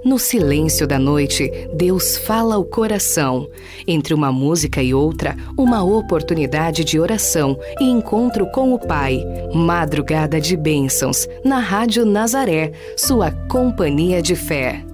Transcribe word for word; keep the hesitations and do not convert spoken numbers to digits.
No silêncio da noite, Deus fala ao coração. Entre uma música e outra, uma oportunidade de oração e encontro com o Pai. Madrugada de Bênçãos, na Rádio Nazaré, sua companhia de fé.